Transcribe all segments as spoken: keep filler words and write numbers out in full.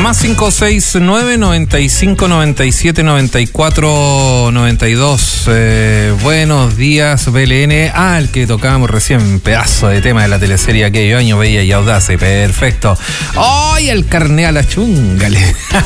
Más cinco seis nueve, noventa y cinco, noventa y siete, noventa y cuatro, noventa y dos. Eh, buenos días, B L N. Ah, el que tocábamos recién, pedazo de tema de la teleserie aquello año, Bella y Audace. Perfecto. ¡Ay, el carné a la chungale!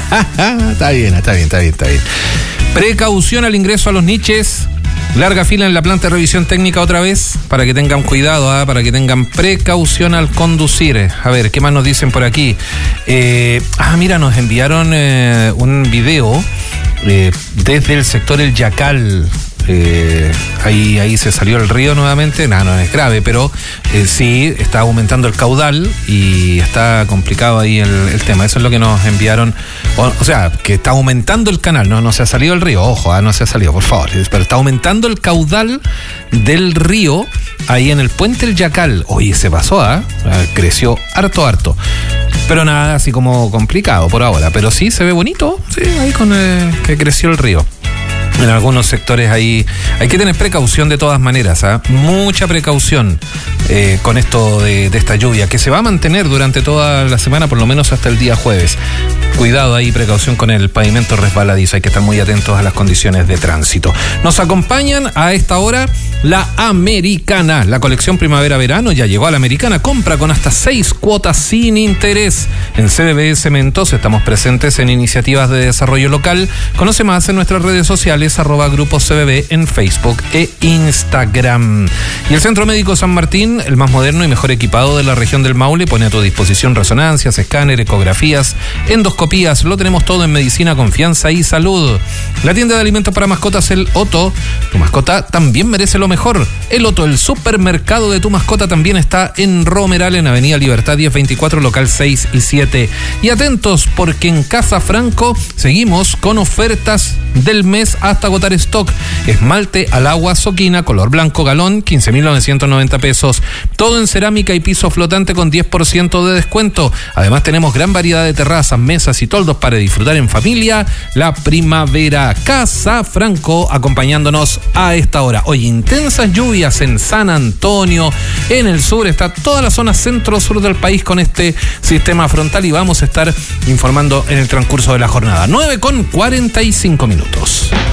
Está bien, está bien, está bien, está bien. Precaución al ingreso a los niches. Larga fila en la planta de revisión técnica otra vez, para que tengan cuidado, ¿eh? Para que tengan precaución al conducir. A ver, ¿qué más nos dicen por aquí? Eh, ah, mira, nos enviaron eh, un video eh, desde el sector El Yacal. Eh, ahí, ahí se salió el río nuevamente. No, no es grave, pero eh, sí está aumentando el caudal y está complicado ahí el, el tema. Eso es lo que nos enviaron. O, o sea, que está aumentando el canal. No, no se ha salido el río. Ojo, ¿eh? No se ha salido, por favor. Pero está aumentando el caudal del río ahí en el puente El Yacal. Oye, se pasó, ¿eh? Creció harto, harto. Pero nada, así como complicado por ahora. Pero sí se ve bonito. Sí, ahí con eh, que creció el río. En algunos sectores ahí hay que tener precaución de todas maneras, ¿eh? Mucha precaución eh, con esto de, de esta lluvia, que se va a mantener durante toda la semana, por lo menos hasta el día jueves. Cuidado ahí, precaución con el pavimento resbaladizo, hay que estar muy atentos a las condiciones de tránsito. Nos acompañan a esta hora la Americana, la colección primavera-verano ya llegó a la Americana, compra con hasta seis cuotas sin interés. En C B B Cementos estamos presentes en iniciativas de desarrollo local. Conoce más en nuestras redes sociales, arroba Grupo C B B en Facebook e Instagram. Y el Centro Médico San Martín, el más moderno y mejor equipado de la región del Maule, pone a tu disposición resonancias, escáner, ecografías, endoscopías, lo tenemos todo en medicina, confianza y salud. La tienda de alimentos para mascotas, el Otto, tu mascota también merece lo mejor. El Otto, el supermercado de tu mascota, también está en Romeral, en Avenida Libertad diez veinticuatro, local seis y siete. Y atentos, porque en Casa Franco seguimos con ofertas del mes hasta agotar stock. Esmalte al agua Soquina, color blanco, galón, quince mil novecientos noventa pesos. Todo en cerámica y piso flotante con diez por ciento de descuento. Además tenemos gran variedad de terrazas, mesas y toldos para disfrutar en familia la primavera. Casa Franco acompañándonos a esta hora. Hoy intensas lluvias en San Antonio, en el sur, está toda la zona centro-sur del país con este sistema frontal y vamos a estar informando en el transcurso de la jornada. nueve con cuarenta y cinco minutos.